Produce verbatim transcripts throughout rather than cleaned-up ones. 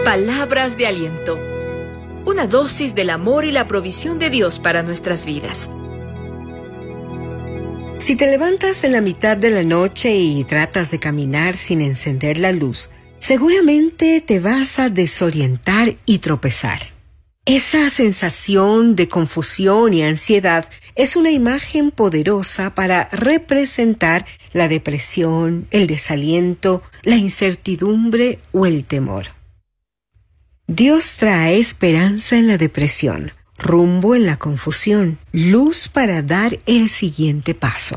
Palabras de aliento. Una dosis del amor y la provisión de Dios para nuestras vidas. Si te levantas en la mitad de la noche y tratas de caminar sin encender la luz, seguramente te vas a desorientar y tropezar. Esa sensación de confusión y ansiedad es una imagen poderosa para representar la depresión, el desaliento, la incertidumbre o el temor. Dios trae esperanza en la depresión, rumbo en la confusión, luz para dar el siguiente paso.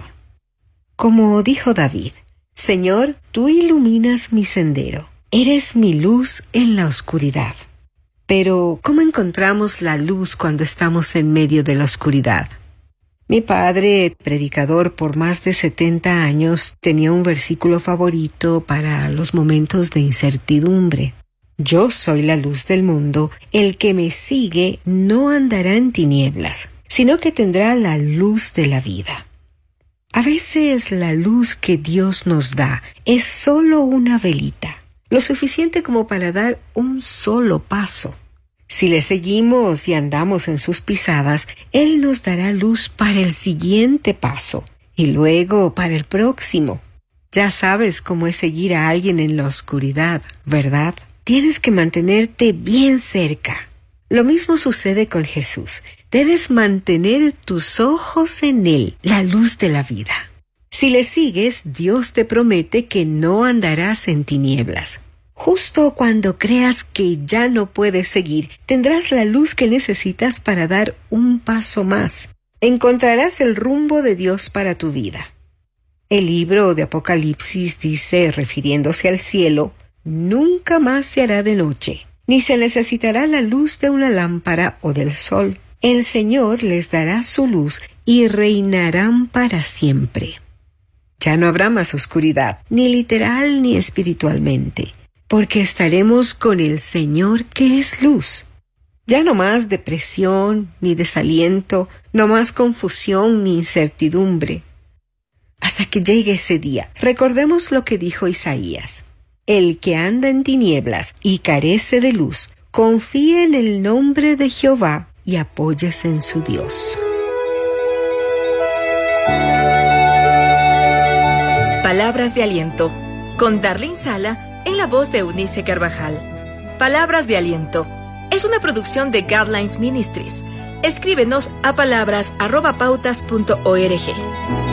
Como dijo David, Señor, tú iluminas mi sendero, eres mi luz en la oscuridad. Pero, ¿cómo encontramos la luz cuando estamos en medio de la oscuridad? Mi padre, predicador por más de setenta años, tenía un versículo favorito para los momentos de incertidumbre. Yo soy la luz del mundo, el que me sigue no andará en tinieblas, sino que tendrá la luz de la vida. A veces la luz que Dios nos da es solo una velita, lo suficiente como para dar un solo paso. Si le seguimos y andamos en sus pisadas, Él nos dará luz para el siguiente paso y luego para el próximo. Ya sabes cómo es seguir a alguien en la oscuridad, ¿verdad? Tienes que mantenerte bien cerca. Lo mismo sucede con Jesús. Debes mantener tus ojos en Él, la luz de la vida. Si le sigues, Dios te promete que no andarás en tinieblas. Justo cuando creas que ya no puedes seguir, tendrás la luz que necesitas para dar un paso más. Encontrarás el rumbo de Dios para tu vida. El libro de Apocalipsis dice, refiriéndose al cielo, nunca más se hará de noche, ni se necesitará la luz de una lámpara o del sol. El Señor les dará su luz y reinarán para siempre. Ya no habrá más oscuridad, ni literal ni espiritualmente, porque estaremos con el Señor que es luz. Ya no más depresión, ni desaliento, no más confusión ni incertidumbre. Hasta que llegue ese día, recordemos lo que dijo Isaías. El que anda en tinieblas y carece de luz, confíe en el nombre de Jehová y apóyese en su Dios. Palabras de aliento, con Darlene Sala en la voz de Eunice Carvajal. Palabras de aliento es una producción de Guidelines Ministries. Escríbenos a palabras arroba pautas punto org.